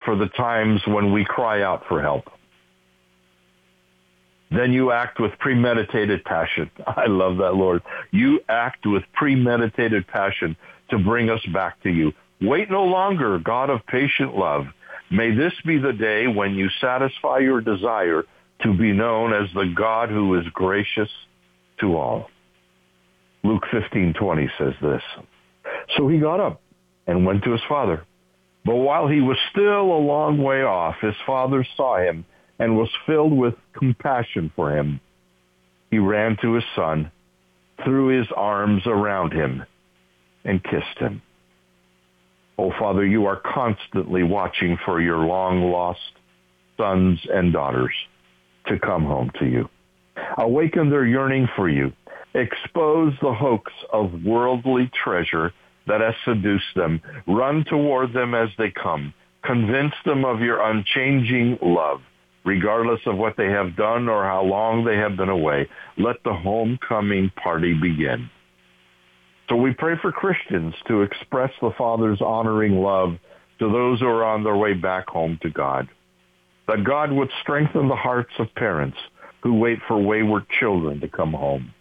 for the times when we cry out for help. Then you act with premeditated passion. I love that, Lord. You act with premeditated passion to bring us back to you. Wait no longer, God of patient love. May this be the day when you satisfy your desire to be known as the God who is gracious to all. Luke 15:20 says this. So he got up and went to his father. But while he was still a long way off, his father saw him and was filled with compassion for him. He ran to his son, threw his arms around him, and kissed him. Oh, Father, you are constantly watching for your long-lost sons and daughters to come home to you. Awaken their yearning for you. Expose the hoax of worldly treasure that has seduced them. Run toward them as they come. Convince them of your unchanging love, regardless of what they have done or how long they have been away. Let the homecoming party begin. So we pray for Christians to express the Father's honoring love to those who are on their way back home to God. That God would strengthen the hearts of parents who wait for wayward children to come home.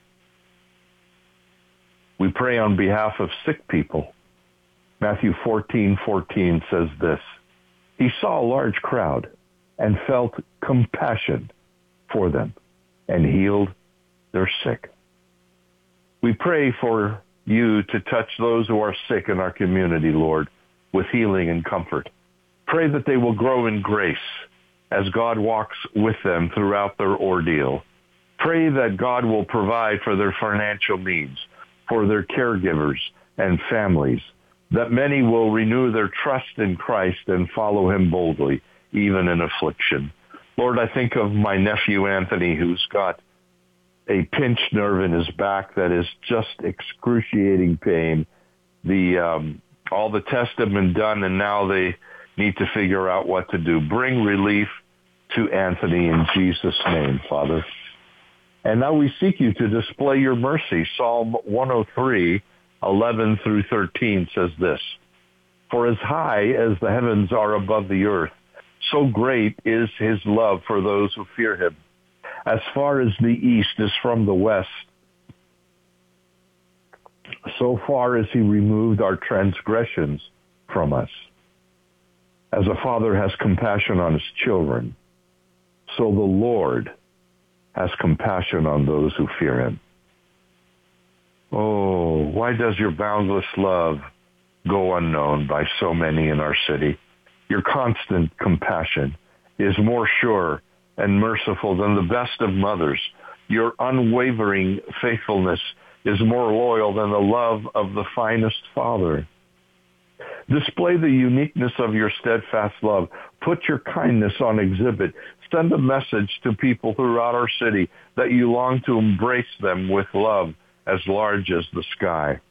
We pray on behalf of sick people. Matthew 14:14 says this. He saw a large crowd and felt compassion for them and healed their sick. We pray for you to touch those who are sick in our community, Lord, with healing and comfort. Pray that they will grow in grace as God walks with them throughout their ordeal. Pray that God will provide for their financial needs, for their caregivers and families, that many will renew their trust in Christ and follow him boldly, even in affliction. Lord, I think of my nephew Anthony, who's got a pinched nerve in his back that is just excruciating pain. All the tests have been done, and now they need to figure out what to do. Bring relief to Anthony in Jesus' name, Father. And now we seek you to display your mercy. Psalm 103:11 through 13 says this. For as high as the heavens are above the earth, so great is his love for those who fear him. As far as the east is from the west, so far as he removed our transgressions from us. As a father has compassion on his children, so the Lord has compassion on those who fear him. Oh, why does your boundless love go unknown by so many in our city? Your constant compassion is more sure and merciful than the best of mothers. Your unwavering faithfulness is more loyal than the love of the finest father. Display the uniqueness of your steadfast love. Put your kindness on exhibit. Send a message to people throughout our city that you long to embrace them with love as large as the sky.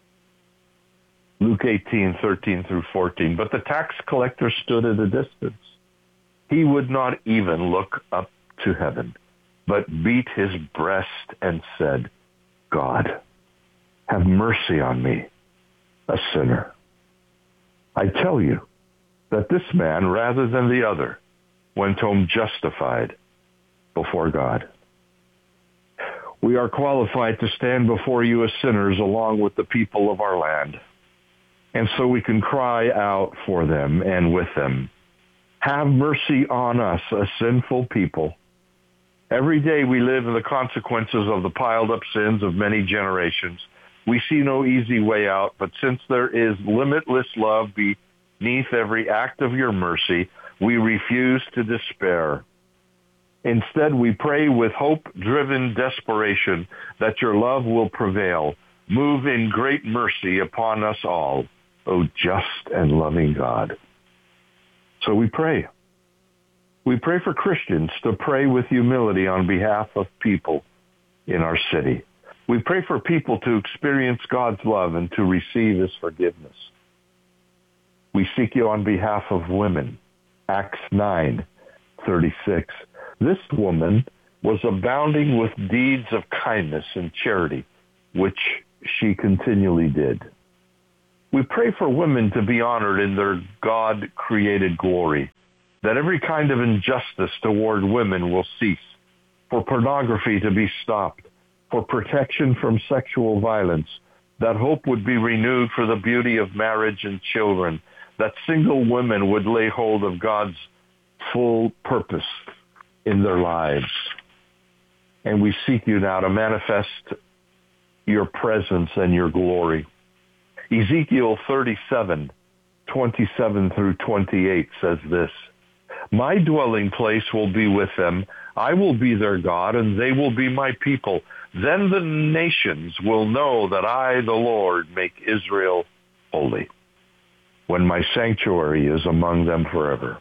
Luke 18:13 through 14. But the tax collector stood at a distance. He would not even look up to heaven, but beat his breast and said, God, have mercy on me, a sinner. I tell you that this man, rather than the other, went home justified before God. We are qualified to stand before you as sinners along with the people of our land. And so we can cry out for them and with them. Have mercy on us, a sinful people. Every day we live in the consequences of the piled up sins of many generations. We see no easy way out, but since there is limitless love beneath every act of your mercy, we refuse to despair. Instead, we pray with hope-driven desperation that your love will prevail. Move in great mercy upon us all, O just and loving God. So we pray. We pray for Christians to pray with humility on behalf of people in our city. We pray for people to experience God's love and to receive his forgiveness. We seek you on behalf of women. Acts 9:36. This woman was abounding with deeds of kindness and charity, which she continually did. We pray for women to be honored in their God-created glory, that every kind of injustice toward women will cease, for pornography to be stopped, for protection from sexual violence, that hope would be renewed for the beauty of marriage and children, that single women would lay hold of God's full purpose in their lives. And we seek you now to manifest your presence and your glory. Ezekiel 37:27 through 28 says this, "My dwelling place will be with them. I will be their God, and they will be my people. Then the nations will know that I, the Lord, make Israel holy, when my sanctuary is among them forever."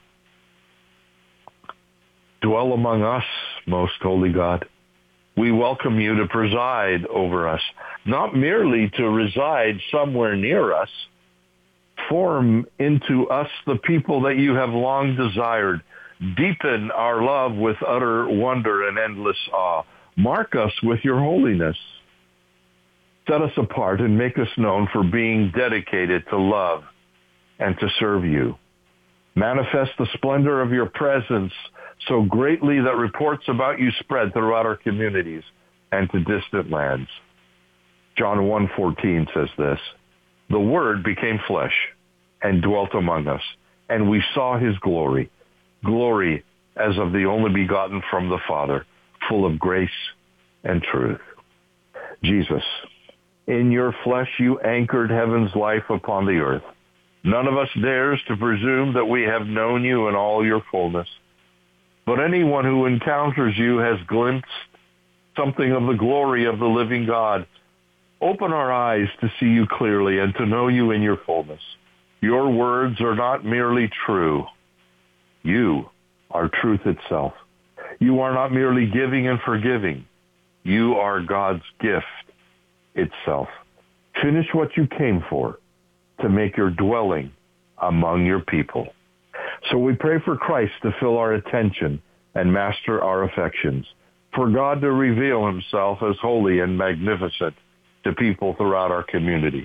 Dwell among us, most holy God. We welcome you to preside over us, not merely to reside somewhere near us. Form into us the people that you have long desired. Deepen our love with utter wonder and endless awe. Mark us with your holiness. Set us apart and make us known for being dedicated to love and to serve you. Manifest the splendor of your presence so greatly that reports about you spread throughout our communities and to distant lands. John 1:14 says this, "The Word became flesh and dwelt among us, and we saw his glory, glory as of the only begotten from the Father, full of grace and truth." Jesus, in your flesh you anchored heaven's life upon the earth. None of us dares to presume that we have known you in all your fullness. But anyone who encounters you has glimpsed something of the glory of the living God. Open our eyes to see you clearly and to know you in your fullness. Your words are not merely true. You are truth itself. You are not merely giving and forgiving. You are God's gift itself. Finish what you came for, to make your dwelling among your people. So we pray for Christ to fill our attention and master our affections, for God to reveal himself as holy and magnificent to people throughout our community.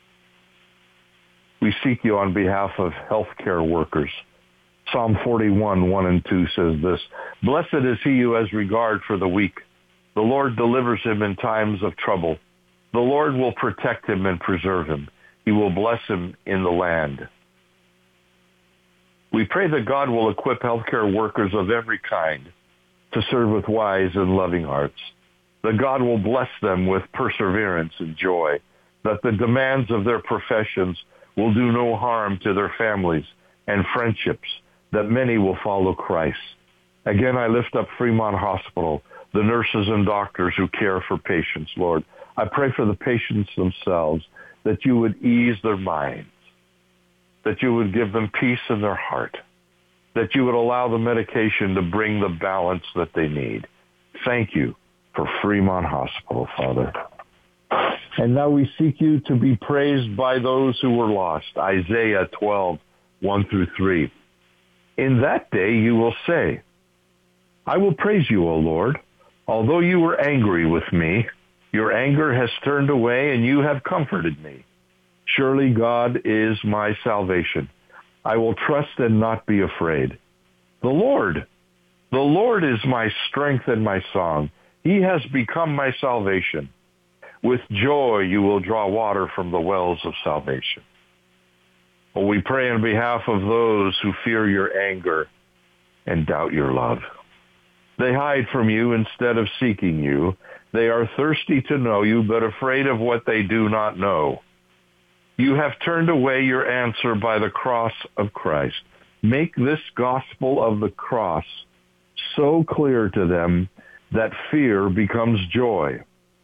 We seek you on behalf of healthcare workers. Psalm 41:1 and 2 says this, "Blessed is he who has regard for the weak. The Lord delivers him in times of trouble. The Lord will protect him and preserve him. He will bless him in the land." We pray that God will equip healthcare workers of every kind to serve with wise and loving hearts, that God will bless them with perseverance and joy, that the demands of their professions will do no harm to their families and friendships, that many will follow Christ. Again, I lift up Fremont Hospital, the nurses and doctors who care for patients, Lord. I pray for the patients themselves, that you would ease their minds, that you would give them peace in their heart, that you would allow the medication to bring the balance that they need. Thank you for Fremont Hospital, Father. And now we seek you to be praised by those who were lost. Isaiah 12:1 through 3. In that day you will say, "I will praise you, O Lord. Although you were angry with me, your anger has turned away and you have comforted me. Surely God is my salvation. I will trust and not be afraid. The Lord is my strength and my song. He has become my salvation. With joy you will draw water from the wells of salvation." Well, we pray on behalf of those who fear your anger and doubt your love. They hide from you instead of seeking you. They are thirsty to know you, but afraid of what they do not know. You have turned away your answer by the cross of Christ. Make this gospel of the cross so clear to them that fear becomes joy.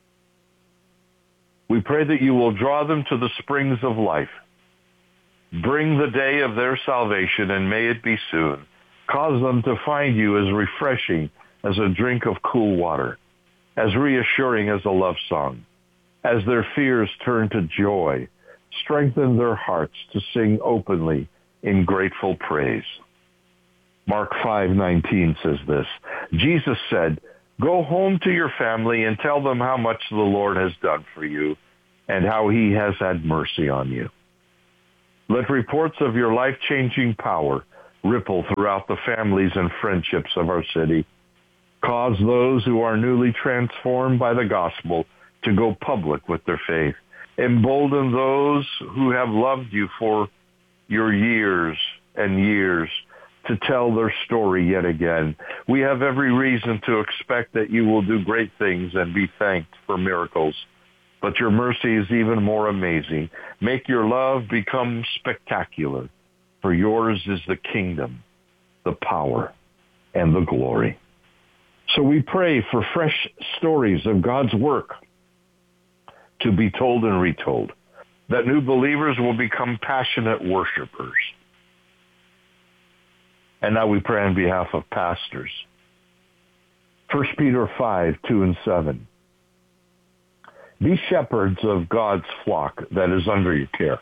We pray that you will draw them to the springs of life. Bring the day of their salvation, and may it be soon. Cause them to find you as refreshing as a drink of cool water, as reassuring as a love song. As their fears turn to joy, strengthen their hearts to sing openly in grateful praise. Mark 5:19 says this, Jesus said, "Go home to your family and tell them how much the Lord has done for you and how he has had mercy on you." Let reports of your life-changing power ripple throughout the families and friendships of our city. Cause those who are newly transformed by the gospel to go public with their faith. Embolden those who have loved you for your years and years to tell their story yet again. We have every reason to expect that you will do great things and be thanked for miracles. But your mercy is even more amazing. Make your love become spectacular, for yours is the kingdom, the power, and the glory. So we pray for fresh stories of God's work to be told and retold, that new believers will become passionate worshipers. And now we pray on behalf of pastors. 1 Peter 5, 2 and 7. Be shepherds of God's flock that is under your care.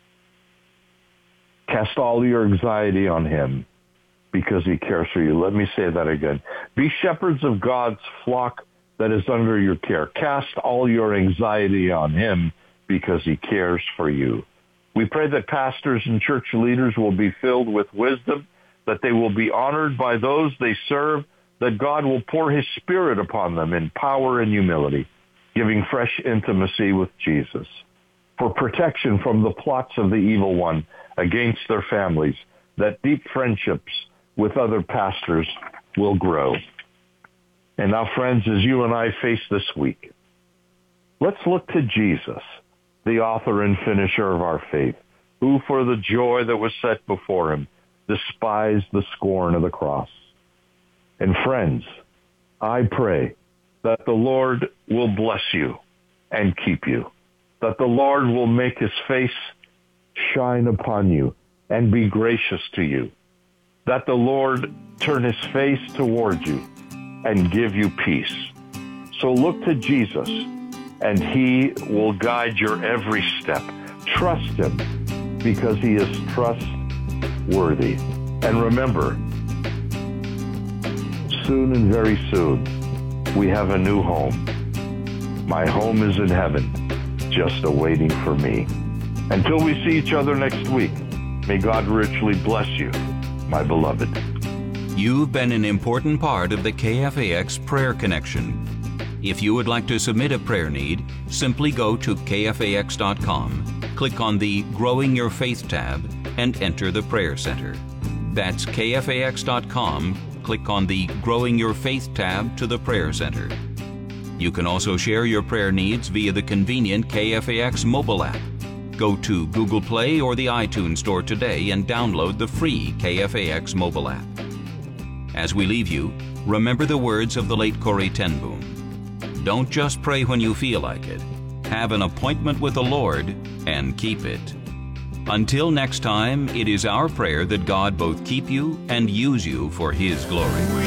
Cast all your anxiety on him because he cares for you. Let me say that again. Be shepherds of God's flock that is under your care. Cast all your anxiety on him because he cares for you. We pray that pastors and church leaders will be filled with wisdom, that they will be honored by those they serve, that God will pour his Spirit upon them in power and humility, giving fresh intimacy with Jesus. For protection from the plots of the evil one against their families, that deep friendships with other pastors will grow. And now, friends, as you and I face this week, let's look to Jesus, the author and finisher of our faith, who for the joy that was set before him despised the scorn of the cross. And friends, I pray that the Lord will bless you and keep you, that the Lord will make his face shine upon you and be gracious to you, that the Lord turn his face toward you and give you peace. So look to Jesus, and he will guide your every step. Trust him, because he is trustworthy. And remember, soon and very soon, we have a new home. My home is in heaven, just awaiting for me. Until we see each other next week, may God richly bless you, my beloved. You've been an important part of the KFAX Prayer Connection. If you would like to submit a prayer need, simply go to kfax.com, click on the Growing Your Faith tab, and enter the Prayer Center. That's kfax.com, click on the Growing Your Faith tab to the Prayer Center. You can also share your prayer needs via the convenient KFAX mobile app. Go to Google Play or the iTunes Store today and download the free KFAX mobile app. As we leave you, remember the words of the late Corrie ten Boom. Don't just pray when you feel like it. Have an appointment with the Lord and keep it. Until next time, it is our prayer that God both keep you and use you for his glory.